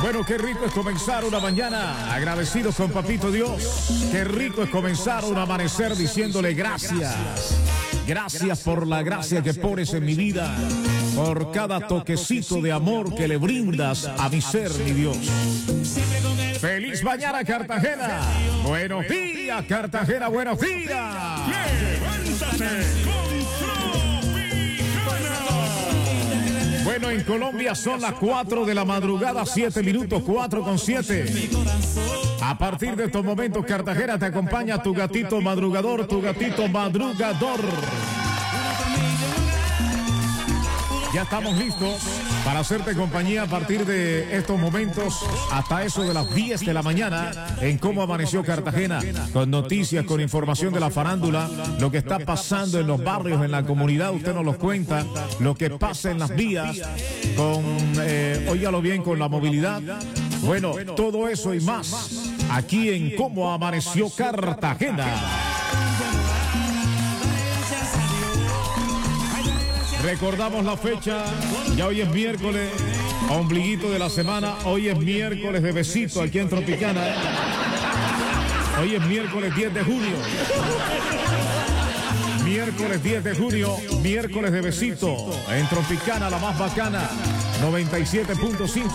Bueno, qué rico es comenzar una mañana agradecidos con Papito Dios. Qué rico es comenzar un amanecer diciéndole gracias. Gracias por la gracia que pones en mi vida, por cada toquecito de amor que le brindas a mi ser, mi Dios. ¡Feliz mañana, Cartagena! ¡Buenos días, Cartagena! ¡Buenos días! ¡Levántate con Tropicana! Bueno, en Colombia son las 4 de la madrugada, 7 minutos, 4:07. A partir de estos momentos, Cartagena, te acompaña tu gatito madrugador, tu gatito madrugador. Ya estamos listos para hacerte compañía a partir de estos momentos hasta eso de las 10 de la mañana en Cómo Amaneció Cartagena, con noticias, con información de la farándula, lo que está pasando en los barrios, en la comunidad, usted nos lo cuenta, lo que pasa en las vías, óigalo bien, con la movilidad. Bueno, todo eso y más aquí en Cómo Amaneció Cartagena. Recordamos la fecha, ya hoy es miércoles, ombliguito de la semana, hoy es miércoles de besito aquí en Tropicana. Hoy es miércoles 10 de junio. Miércoles 10 de junio, miércoles de besito en Tropicana, la más bacana, 97.5.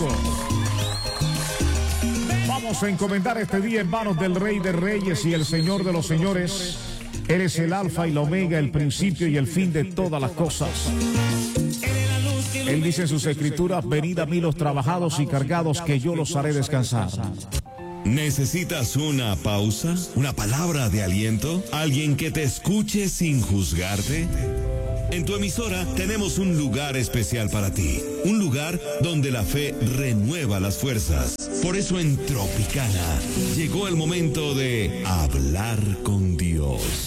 Vamos a encomendar este día en manos del Rey de Reyes y el Señor de los Señores. Eres el alfa y la omega, el principio y el fin de todas las cosas. Él dice en sus escrituras, venid a mí los trabajados y cargados, que yo los haré descansar. ¿Necesitas una pausa? ¿Una palabra de aliento? ¿Alguien que te escuche sin juzgarte? En tu emisora tenemos un lugar especial para ti. Un lugar donde la fe renueva las fuerzas. Por eso en Tropicana llegó el momento de hablar con Dios.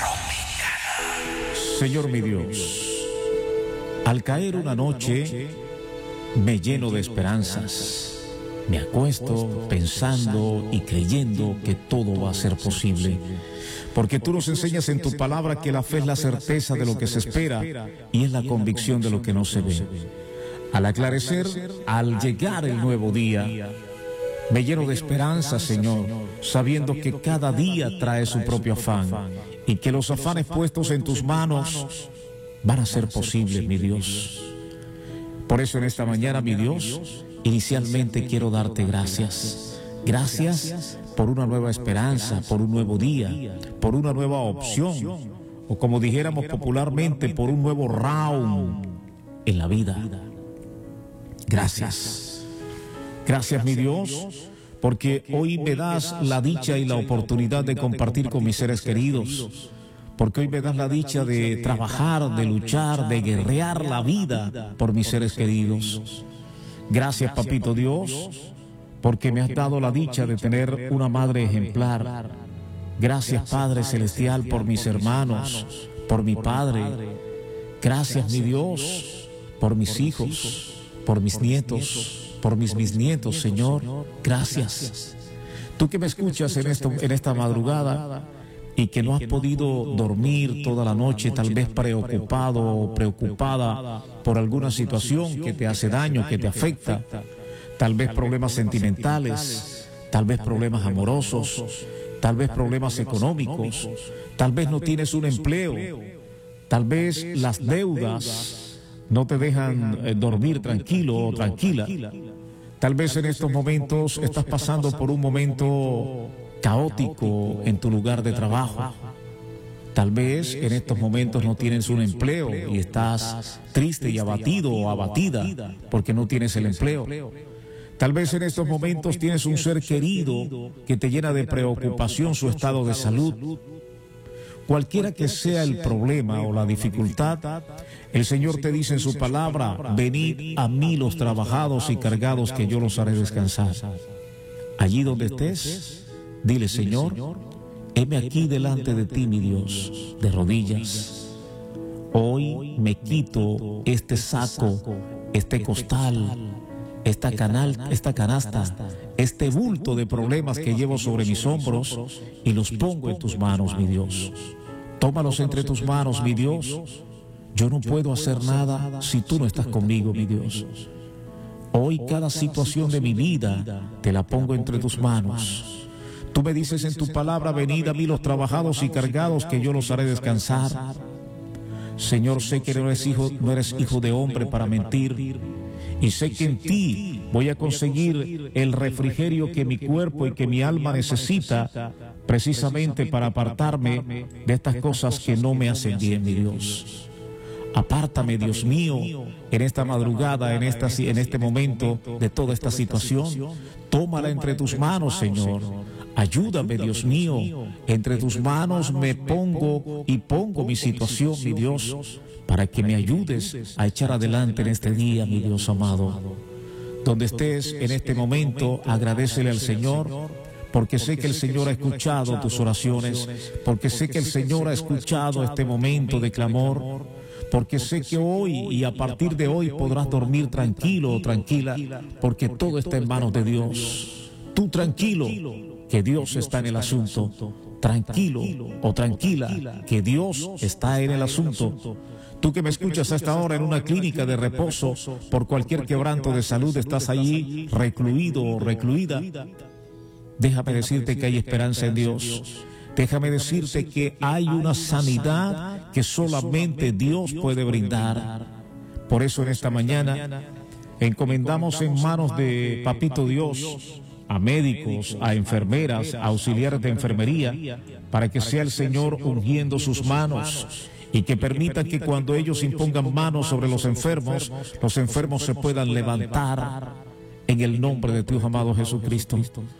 Señor mi Dios, al caer una noche me lleno de esperanzas. Me acuesto pensando y creyendo que todo va a ser posible. Porque tú nos enseñas en tu palabra que la fe es la certeza de lo que se espera y es la convicción de lo que no se ve. Al aclarecer, al llegar el nuevo día, me lleno de esperanza, Señor, sabiendo que cada día trae su propio afán y que los afanes puestos en tus manos van a ser posibles, mi Dios. Por eso en esta mañana, mi Dios, inicialmente quiero darte gracias. Gracias por una nueva esperanza, por un nuevo día, por una nueva opción, o como dijéramos popularmente, por un nuevo round en la vida. Gracias. Gracias, mi Dios, porque hoy me das la dicha y la oportunidad de compartir con mis seres queridos, porque hoy me das la dicha de trabajar, de luchar, de guerrear la vida por mis seres queridos. Gracias, Papito Dios, porque me has dado la dicha de tener una madre ejemplar. Gracias, Padre Celestial, por mis hermanos, por mi Padre. Gracias, mi Dios, por mis hijos, por mis nietos, por mis bisnietos, Señor. Gracias. Tú que me escuchas en esta madrugada y que no has podido dormir toda la noche, tal vez preocupado o preocupada por alguna situación que te hace daño, que te afecta, tal vez problemas sentimentales, tal vez problemas amorosos, tal vez problemas económicos, tal vez no tienes un empleo, tal vez las deudas no te dejan dormir tranquilo o tranquila. Tal vez en estos momentos estás pasando por un momento caótico en tu lugar de trabajo. Tal vez en estos momentos no tienes un empleo y estás triste y abatido o abatida porque no tienes el empleo. Tal vez en estos momentos tienes un ser querido que te llena de preocupación su estado de salud. Cualquiera que sea el problema o la dificultad, el Señor te dice en su palabra, venid a mí los trabajados y cargados, que yo los haré descansar. Allí donde estés, dile, Señor, heme aquí delante de ti, mi Dios, de rodillas. Hoy me quito este saco, este costal, esta canasta, este bulto de problemas que llevo sobre mis hombros y los pongo en tus manos, mi Dios. Tómalos entre tus manos, mi Dios. Yo no puedo hacer nada si tú no estás conmigo, mi Dios. Hoy cada situación de mi vida te la pongo entre tus manos. Tú me dices en tu palabra, venid a mí los trabajados y cargados, que yo los haré descansar. Señor, sé que no eres hijo de hombre para mentir, y sé que en ti voy a conseguir el refrigerio que mi cuerpo y que mi alma necesita, precisamente para apartarme de estas cosas que no me hacen bien, mi Dios. Apártame, Dios mío, en esta madrugada, en este momento, de toda esta situación. Tómala entre tus manos, Señor. Ayúdame, Dios mío. Entre tus manos me pongo y pongo mi situación, mi Dios, para que me ayudes a echar adelante en este día, mi Dios amado. Donde estés en este momento, agradécele al Señor, porque sé que el Señor ha escuchado tus oraciones, porque sé que el Señor ha escuchado este momento de clamor, porque sé que hoy y a partir de hoy podrás dormir tranquilo o tranquila, porque todo está en manos de Dios. Tú tranquilo, que Dios está en el asunto. Tranquilo o tranquila, que Dios está en el asunto. Tú que me escuchas a esta hora en una clínica de reposo, por cualquier quebranto de salud, estás allí recluido o recluida. Déjame decirte que hay esperanza en Dios. Déjame decirte que hay una sanidad que solamente Dios puede brindar. Por eso en esta mañana encomendamos en manos de Papito Dios a médicos, a enfermeras, a auxiliares de enfermería, para que sea el Señor ungiendo sus manos y que permita que cuando ellos impongan manos sobre los enfermos se puedan levantar en el nombre de tu Hijo amado Jesucristo.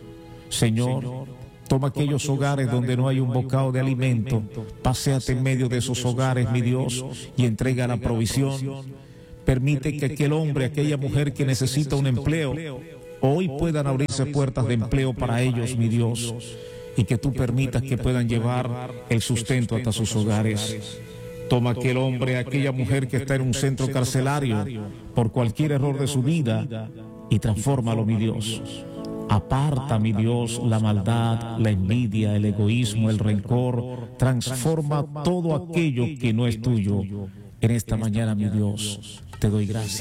Señor, toma aquellos hogares donde no hay un bocado de alimento, paséate en medio de esos hogares, mi Dios, y entrega la provisión. Permite que aquel hombre, aquella mujer que necesita un empleo, hoy puedan abrirse puertas de empleo para ellos, mi Dios, y que tú permitas que puedan llevar el sustento hasta sus hogares. Toma aquel hombre, aquella mujer que está en un centro carcelario por cualquier error de su vida y transfórmalo, mi Dios. Aparta, mi Dios, la maldad, la envidia, el egoísmo, el rencor. Transforma todo aquello que no es tuyo. En esta mañana, mi Dios, te doy gracias.